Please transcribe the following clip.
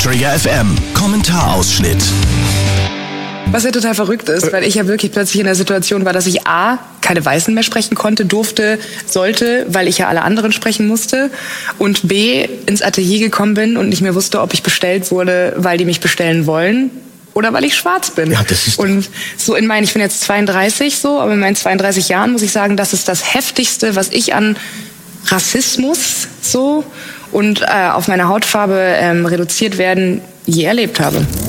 Trigger FM Kommentarausschnitt. Was ja total verrückt ist, weil ich ja wirklich plötzlich in der Situation war, dass ich A, keine Weißen mehr sprechen konnte, durfte, sollte, weil ich ja alle anderen sprechen musste, und B, ins Atelier gekommen bin und nicht mehr wusste, ob ich bestellt wurde, weil die mich bestellen wollen oder weil ich schwarz bin. Ja, das ist und so ich bin jetzt 32 so, aber in meinen 32 Jahren muss ich sagen, das ist das Heftigste, was ich an Rassismus so und auf meine Hautfarbe reduziert werden je erlebt habe.